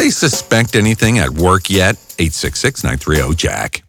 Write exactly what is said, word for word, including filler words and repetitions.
they suspect anything at work yet? eight six six, nine three zero, Jack.